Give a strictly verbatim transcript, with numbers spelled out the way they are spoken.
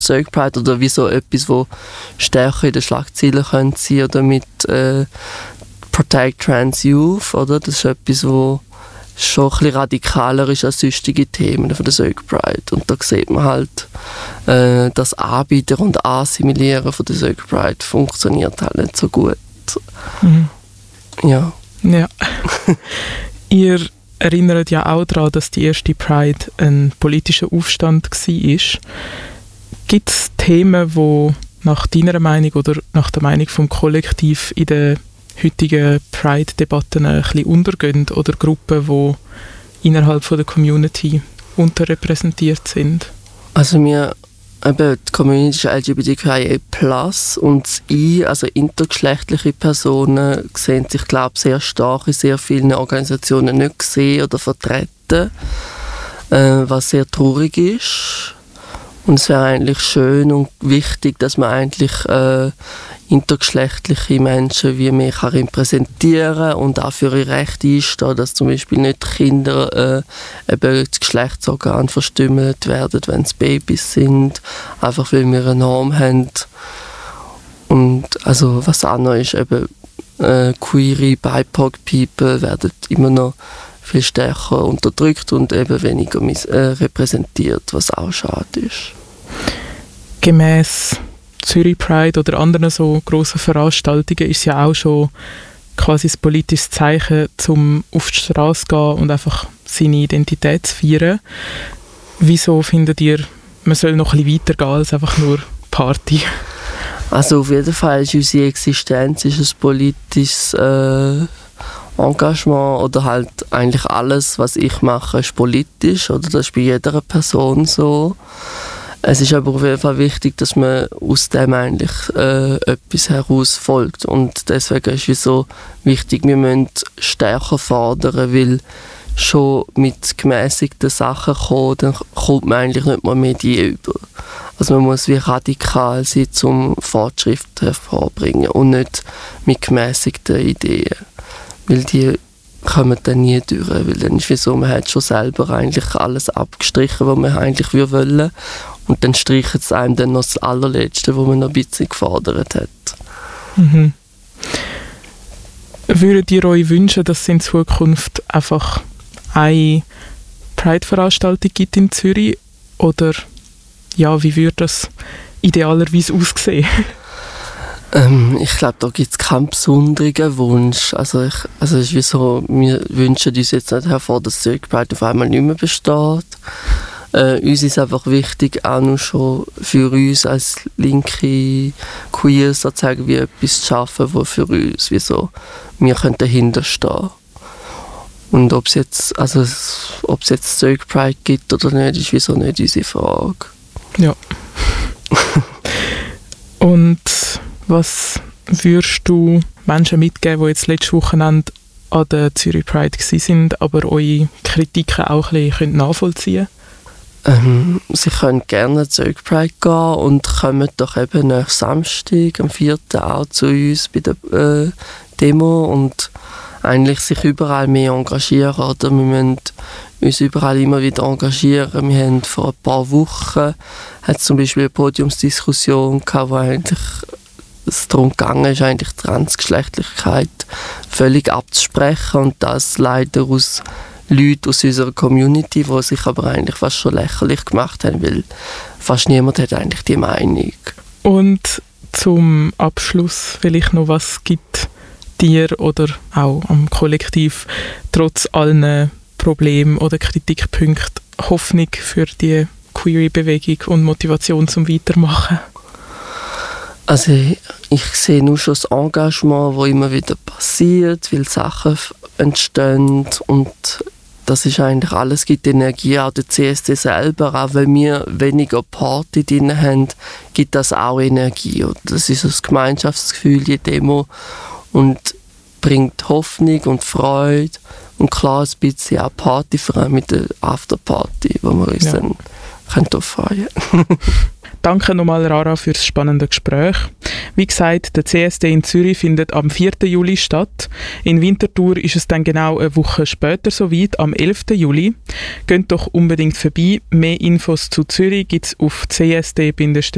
Zurich Pride oder wie so etwas, wo stärker in den Schlagzeilen können sein oder mit äh, Protect Trans Youth, oder? Das ist etwas, wo schon ein bisschen radikaler ist als sonstige Themen von der Zurich Pride. Und da sieht man halt, äh, das Anbieten und Assimilieren von der Zurich Pride funktioniert halt nicht so gut. Mhm. Ja. Ja. Ihr erinnert ja auch daran, dass die erste Pride ein politischer Aufstand war. Gibt es Themen, die nach deiner Meinung oder nach der Meinung vom Kollektiv in der heutigen Pride-Debatten ein bisschen untergehen oder Gruppen, die innerhalb von der Community unterrepräsentiert sind? Also wir, eben, die Community ist L G B T Q I A plus, und das I, also intergeschlechtliche Personen, sehen sich, glaube ich, sehr stark in sehr vielen Organisationen nicht gesehen oder vertreten, äh, was sehr traurig ist. Und es wäre eigentlich schön und wichtig, dass man eigentlich äh, intergeschlechtliche Menschen wie mehr kann repräsentieren und auch für ihre Rechte einstehen, dass zum Beispiel nicht Kinder äh, eben das Geschlechtsorgan verstümmelt werden, wenn es Babys sind, einfach weil wir eine Norm haben. Und also was auch noch ist, eben äh, queere, B I P O C-People werden immer noch viel stärker unterdrückt und eben weniger mis- äh, repräsentiert, was auch schade ist. Gemäss Zürich Pride oder anderen so grossen Veranstaltungen ist ja auch schon quasi ein politisches Zeichen, um auf die Straße zu gehen und einfach seine Identität zu feiern. Wieso findet ihr, man soll noch ein bisschen weitergehen als einfach nur Party? Also auf jeden Fall ist unsere Existenz ist ein politisches äh, Engagement, oder halt eigentlich alles, was ich mache, ist politisch, oder das ist bei jeder Person so. Es ist aber auf jeden Fall wichtig, dass man aus dem eigentlich äh, etwas heraus folgt, und deswegen ist es so wichtig, wir müssen stärker fordern, weil schon mit gemäßigten Sachen kommen, dann kommt man eigentlich nicht mehr Medien über. Also man muss wie radikal sein, um Fortschritt hervorbringen und nicht mit gemäßigten Ideen. Weil die kommen dann nie durch, weil dann ist wie so, man hat schon selber eigentlich alles abgestrichen, was man eigentlich wollen, und dann streichen es einem dann noch das Allerletzte, was man noch ein bisschen gefordert hat. Mhm. Würdet ihr euch wünschen, dass es in Zukunft einfach eine Pride-Veranstaltung gibt in Zürich? Oder ja, wie würde das idealerweise aussehen? Ähm, ich glaube, da gibt es keinen besonderen Wunsch. Also, ich, also es ist wie so, wir wünschen uns jetzt nicht hervor, dass Zurich Pride auf einmal nicht mehr besteht. Äh, uns ist einfach wichtig, auch noch schon für uns als linke Queer sozusagen wie etwas zu schaffen, wo für uns wie so, wir können dahinter stehen. Und ob es jetzt, also ob es jetzt Zurich Pride gibt oder nicht, ist wieso nicht unsere Frage. Ja. Und was würdest du Menschen mitgeben, die jetzt letztes Wochenende an der Zürich Pride waren, aber eure Kritiken auch ein bisschen nachvollziehen können? Ähm, sie können gerne zur Zurich Pride gehen und kommen doch eben nach Samstag, am vierten auch zu uns bei der äh, Demo und eigentlich sich überall mehr engagieren. Oder? Wir müssen uns überall immer wieder engagieren. Wir haben vor ein paar Wochen hat zum Beispiel eine Podiumsdiskussion gehabt, wo eigentlich es darum gegangen ist, eigentlich Transgeschlechtlichkeit völlig abzusprechen, und das leider aus Leuten aus unserer Community, die sich aber eigentlich fast schon lächerlich gemacht haben, weil fast niemand hat eigentlich die Meinung. Und zum Abschluss vielleicht noch, was gibt dir oder auch am Kollektiv trotz allen Problemen oder Kritikpunkten Hoffnung für die Queer-Bewegung und Motivation zum Weitermachen? Also ich, ich sehe nur schon das Engagement, das immer wieder passiert, weil Sachen entstehen, und das ist eigentlich alles, gibt Energie, auch der C S D selber, auch weil wir weniger Party drin haben, gibt das auch Energie. Und das ist das Gemeinschaftsgefühl, die Demo, und bringt Hoffnung und Freude und klar ein bisschen auch Party, vor allem mit der Afterparty, wo wir uns ja. dann können freuen können. Danke nochmal, Rara, für das spannende Gespräch. Wie gesagt, der C S D in Zürich findet am vierten Juli statt. In Winterthur ist es dann genau eine Woche später soweit, am elften Juli. Geht doch unbedingt vorbei. Mehr Infos zu Zürich gibt es auf c s d